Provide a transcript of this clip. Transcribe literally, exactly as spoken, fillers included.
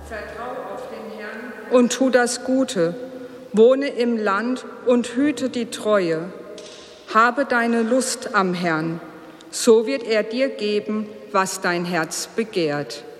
Vertrau auf den Herrn und tu das Gute. Wohne im Land und hüte die Treue. Habe deine Lust am Herrn, so wird er dir geben, was dein Herz begehrt.